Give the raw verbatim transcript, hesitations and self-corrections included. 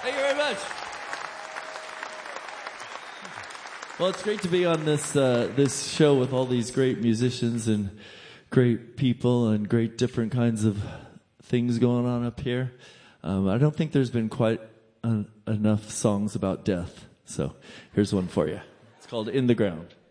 Thank you very much. Well, it's great to be on this uh, this show with all these great musicians and great people and great different kinds of things going on up here. Um, I don't think there's been quite uh, enough songs about death. So here's one for you. It's called In the Ground.